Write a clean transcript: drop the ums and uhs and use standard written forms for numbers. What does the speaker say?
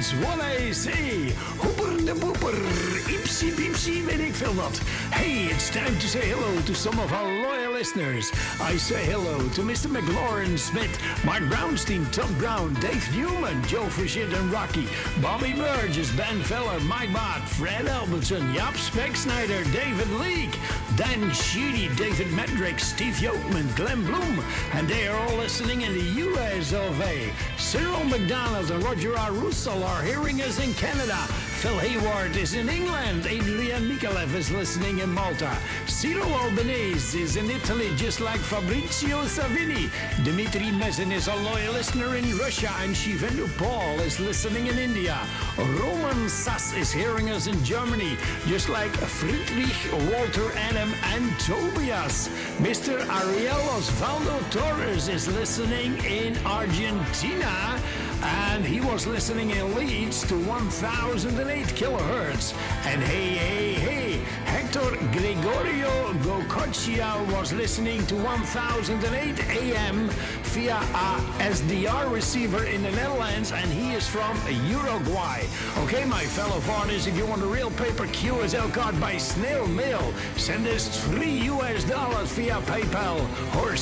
That's what I say. Hooper de pooper. Ipsy pipsy, weet ik veel wat. Hey, it's time to say hello to some of our loyal listeners. I say hello to Mr. McLaurin Smith, Mark Brownstein, Tom Brown, Dave Newman, Joe Frigid and Rocky, Bobby Burgess, Ben Feller, Mike Bott, Fred Albertson, Jaap Specksnyder, David Leake, Dan Sheedy, David Medrick, Steve Yoakman, Glenn Bloom, and they are all listening in the US of A. Cyril McDonald and Roger R. Russell are hearing us in Canada. Phil Hayward is in England. Adrian Mikalev is listening in Malta. Cyril Albanese is in Italy, just like Fabrizio Savini. Dmitry Mezin is a loyal listener in Russia, and Shivendu Paul is listening in India. Roman Sass is hearing us in Germany, just like Friedrich, Walter, Adam, and Tobias. Mr. Ariel Osvaldo Torres is listening in Argentina, and he was listening in Leeds to 1008 kilohertz. And hey, Hector Gregorio Gococcia was listening to 1008 AM via a SDR receiver in the Netherlands, and he is from Uruguay. Okay, my fellow farmers, if you want a real paper QSL card by snail mail, send us $3 via PayPal or